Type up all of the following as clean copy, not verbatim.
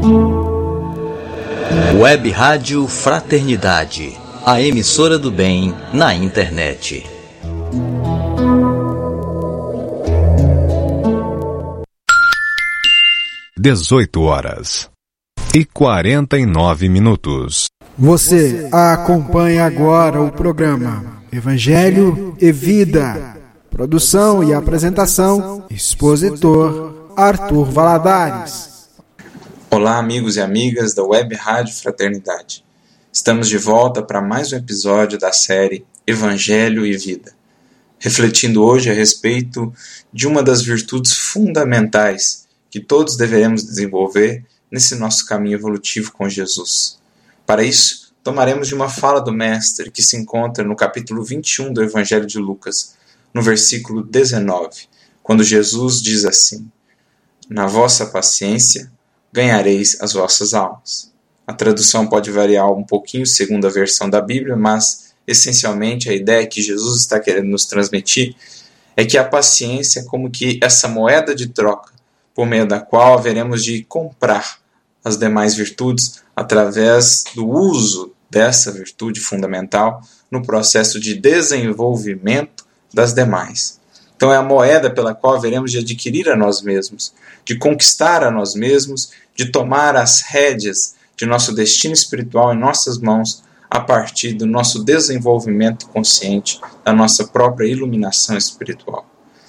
Web Rádio Fraternidade, a emissora do bem na internet. (18h49). Você acompanha agora o programa Evangelho e Vida. Produção e apresentação, expositor Arthur Valadares. Olá, amigos e amigas da Web Rádio Fraternidade. Estamos de volta para mais um episódio da série Evangelho e Vida, refletindo hoje a respeito de uma das virtudes fundamentais que todos deveremos desenvolver nesse nosso caminho evolutivo com Jesus. Para isso, tomaremos de uma fala do Mestre que se encontra no capítulo 21 do Evangelho de Lucas, no versículo 19, quando Jesus diz assim: "Na vossa paciência ganhareis as vossas almas." A tradução pode variar um pouquinho segundo a versão da Bíblia, mas essencialmente a ideia que Jesus está querendo nos transmitir é que a paciência é como que essa moeda de troca por meio da qual haveremos de comprar as demais virtudes através do uso dessa virtude fundamental no processo de desenvolvimento das demais. Então é a moeda pela qual haveremos de adquirir a nós mesmos, de conquistar a nós mesmos, de tomar as rédeas de nosso destino espiritual em nossas mãos a partir do nosso desenvolvimento consciente, da nossa própria iluminação espiritual.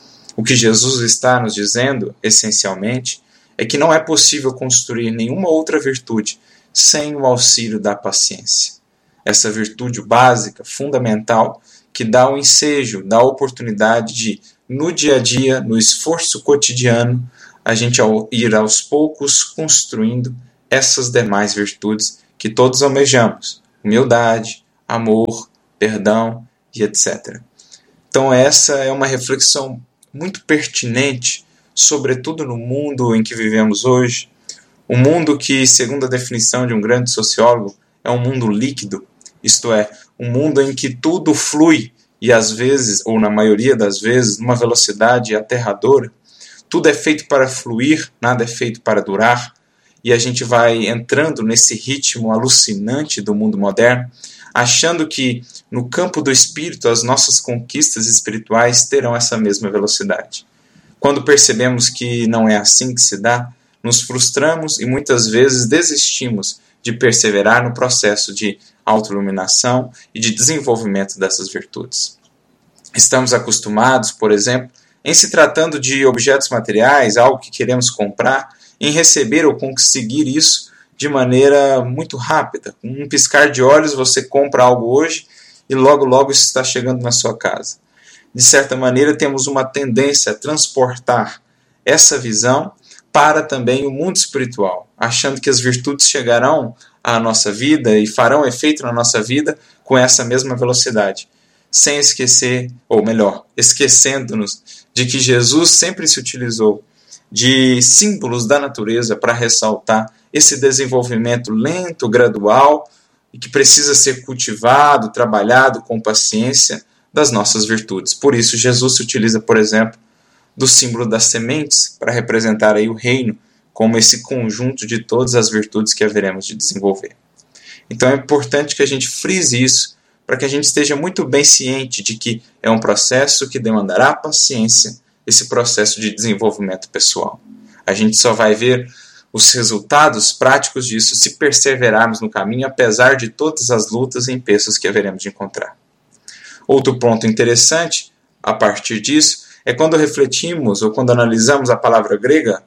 O que Jesus está nos dizendo, essencialmente, é que não é possível construir nenhuma outra virtude sem o auxílio da paciência. Essa virtude básica, fundamental, que dá o ensejo, dá a oportunidade de, no dia a dia, no esforço cotidiano, a gente ir aos poucos construindo essas demais virtudes que todos almejamos: humildade, amor, perdão e etc. Então essa é uma reflexão muito pertinente, sobretudo no mundo em que vivemos hoje, um mundo que, segundo a definição de um grande sociólogo, é um mundo líquido, isto é, um mundo em que tudo flui e às vezes, ou na maioria das vezes, numa velocidade aterradora. Tudo é feito para fluir, nada é feito para durar, e a gente vai entrando nesse ritmo alucinante do mundo moderno, achando que no campo do espírito as nossas conquistas espirituais terão essa mesma velocidade. Quando percebemos que não é assim que se dá, nos frustramos e muitas vezes desistimos de perseverar no processo de autoiluminação e de desenvolvimento dessas virtudes. Estamos acostumados, por exemplo, em se tratando de objetos materiais, algo que queremos comprar, em receber ou conseguir isso de maneira muito rápida. Com um piscar de olhos você compra algo hoje e logo logo isso está chegando na sua casa. De certa maneira temos uma tendência a transportar essa visão para também o mundo espiritual, achando que as virtudes chegarão à nossa vida e farão efeito na nossa vida com essa mesma velocidade, sem esquecer, ou melhor, esquecendo-nos de que Jesus sempre se utilizou de símbolos da natureza para ressaltar esse desenvolvimento lento, gradual, e que precisa ser cultivado, trabalhado com paciência das nossas virtudes. Por isso, Jesus se utiliza, por exemplo, do símbolo das sementes para representar aí o reino como esse conjunto de todas as virtudes que haveremos de desenvolver. Então é importante que a gente frise isso para que a gente esteja muito bem ciente de que é um processo que demandará paciência, esse processo de desenvolvimento pessoal. A gente só vai ver os resultados práticos disso se perseverarmos no caminho, apesar de todas as lutas e empeços que haveremos de encontrar. Outro ponto interessante, a partir disso, é quando refletimos ou quando analisamos a palavra grega,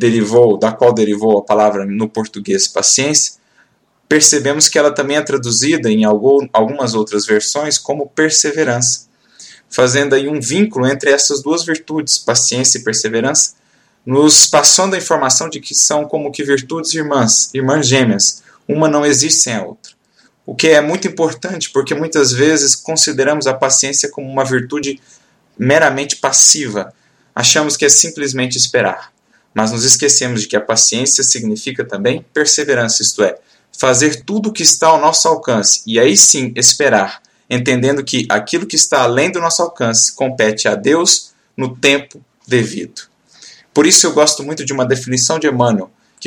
da qual derivou a palavra no português paciência, percebemos que ela também é traduzida em algumas outras versões como perseverança, fazendo aí um vínculo entre essas duas virtudes, paciência e perseverança, nos passando a informação de que são como que virtudes irmãs gêmeas, uma não existe sem a outra. O que é muito importante, porque muitas vezes consideramos a paciência como uma virtude meramente passiva, achamos que é simplesmente esperar, mas nos esquecemos de que a paciência significa também perseverança, isto é, fazer tudo o que está ao nosso alcance, e aí sim esperar, entendendo que aquilo que está além do nosso alcance compete a Deus no tempo devido. Por isso eu gosto muito de uma definição de Emmanuel, que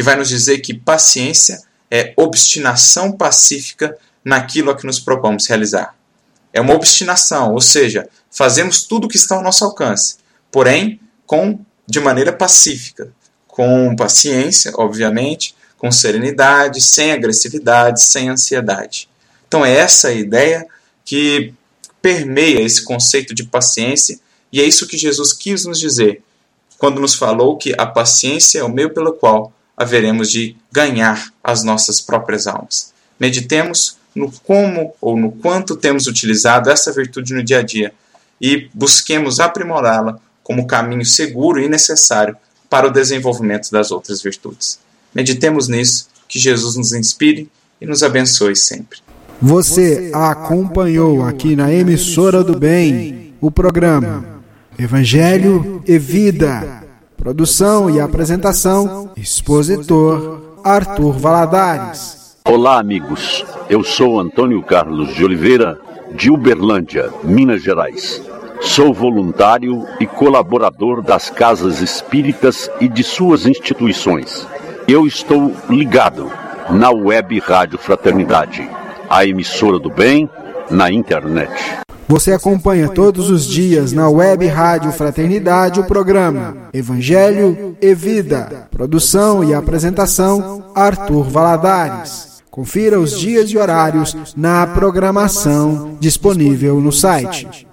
que vai nos dizer que paciência é obstinação pacífica naquilo a que nos propomos realizar. É uma obstinação, ou seja, fazemos tudo o que está ao nosso alcance, porém de maneira pacífica, com paciência, obviamente, com serenidade, sem agressividade, sem ansiedade. Então é essa a ideia que permeia esse conceito de paciência, e é isso que Jesus quis nos dizer quando nos falou que a paciência é o meio pelo qual haveremos de ganhar as nossas próprias almas. Meditemos no como ou no quanto temos utilizado essa virtude no dia a dia e busquemos aprimorá-la como caminho seguro e necessário para o desenvolvimento das outras virtudes. Meditemos nisso, que Jesus nos inspire e nos abençoe sempre. Você acompanhou aqui na Emissora do Bem o programa Evangelho e Vida. Produção e apresentação, expositor Arthur Valadares. Olá, amigos. Eu sou Antônio Carlos de Oliveira, de Uberlândia, Minas Gerais. Sou voluntário e colaborador das casas espíritas e de suas instituições. Eu estou ligado na Web Rádio Fraternidade, a emissora do bem na internet. Você acompanha todos os dias na Web Rádio Fraternidade o programa Evangelho e Vida. Produção e apresentação Arthur Valadares. Confira os dias e horários na programação disponível no site